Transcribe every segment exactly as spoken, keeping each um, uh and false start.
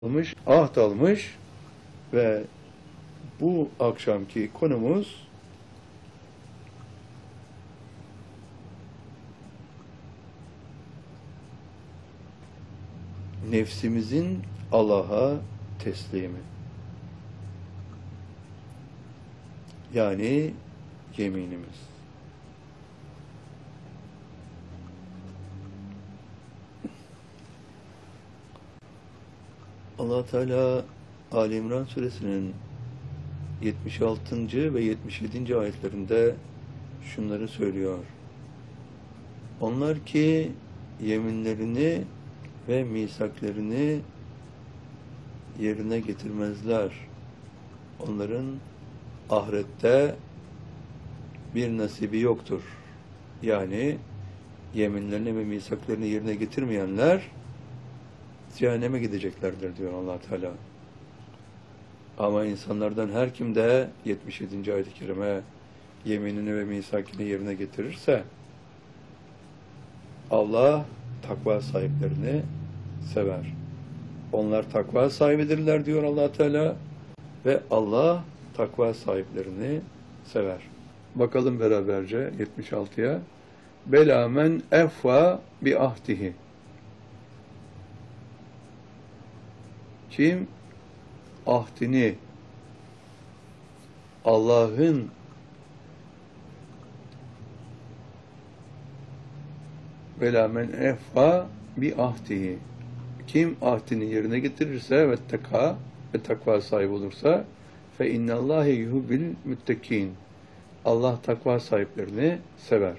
almış, ahd almış ve bu akşamki konumuz nefsimizin Allah'a teslimi. Yani yeminimiz. Allah Teala Ali İmran suresinin yetmiş altıncı ve yetmiş yedinci ayetlerinde şunları söylüyor. Onlar ki yeminlerini ve misaklerini yerine getirmezler. Onların ahirette bir nasibi yoktur. Yani yeminlerini ve misaklerini yerine getirmeyenler cehenneme gideceklerdir diyor Allah Teala. Ama insanlardan her kim de yetmiş yedinci ayet-i kerime yeminini ve misakini yerine getirirse Allah takva sahiplerini sever. Onlar takva sahibidirler diyor Allah Teala ve Allah takva sahiplerini sever. Bakalım beraberce yetmiş altıya. Bela men effa bi ahdihi. Kim ahdini Allah'ın Bela men effa bi ahdihi. Kim ahdini yerine getirirse ve taka ve takva sahibi olursa fe innallâhe yuhibbil müttekîn. Allah takva sahiplerini sever.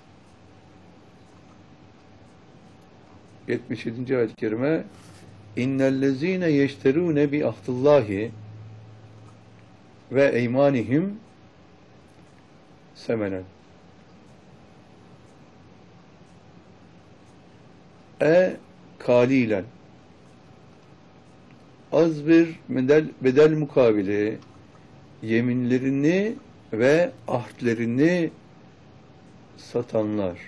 yetmiş yedinci ayet-i kerime İnnellezîne yeşterûne bi ahdillahi ve eymanihim semenen. E kalilen. Az bir bedel, bedel mukabili yeminlerini ve ahdlerini satanlar.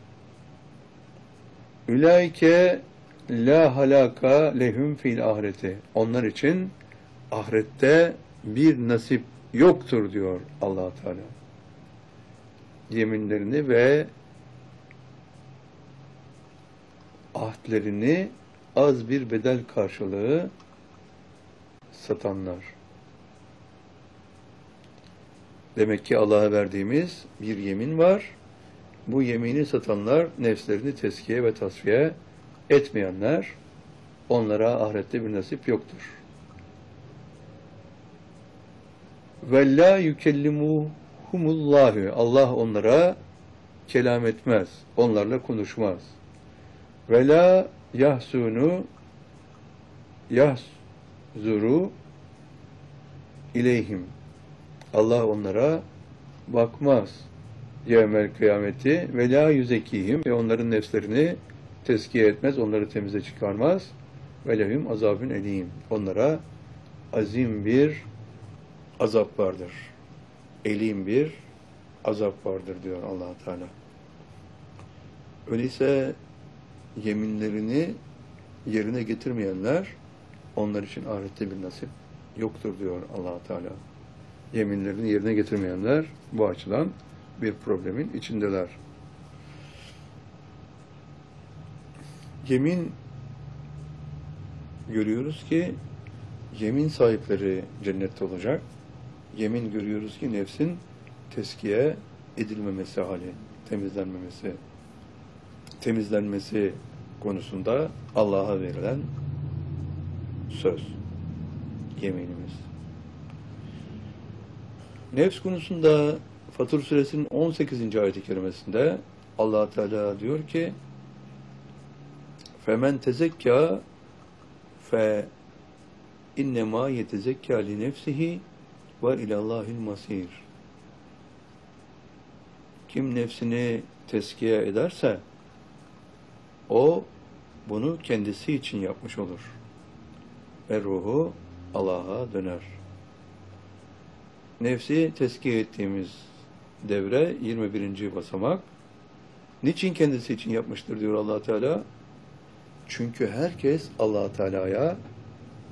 Ülaike la halaka lehum fil ahireti. Onlar için ahirette bir nasip yoktur diyor Allah Teala. Yeminlerini ve ahdlerini az bir bedel karşılığı satanlar. Demek ki Allah'a verdiğimiz bir yemin var. Bu yemini satanlar nefslerini tezkiye ve tasfiye etmeyenler, onlara ahirette bir nasip yoktur. Ve la yukellimuhumullahu. Allah onlara kelam etmez. Onlarla konuşmaz. Ve la yahsunu yahzuru ileyhim. Allah onlara bakmaz. Yevmel kıyameti ve la yüzekihim ve onların nefslerini tezkiye etmez, onları temize çıkarmaz. Ve lehum azabün elim. Onlara azim bir azap vardır. Elim bir azap vardır diyor Allah Teala. Öyleyse yeminlerini yerine getirmeyenler, onlar için ahirette bir nasip yoktur diyor Allah Teala. Yeminlerini yerine getirmeyenler bu açıdan bir problemin içindeler. Yemin görüyoruz ki yemin sahipleri cennette olacak. Yemin görüyoruz ki nefsin teskiye edilmemesi hali, temizlenmemesi, temizlenmesi konusunda Allah'a verilen söz, yeminimiz. Nefs konusunda Fatır suresinin on sekizinci ayet-i kerimesinde Allah Teala diyor ki Femen tezekka fe innema yetezekka li nefsihi ve ilallahil masir. Kim nefsini teskiye ederse o bunu kendisi için yapmış olur. Ve ruhu Allah'a döner. Nefsi teskiye ettiğimiz devre yirmi birinci basamak. Niçin kendisi için yapmıştır diyor Allah Teala? Çünkü herkes Allah Teala'ya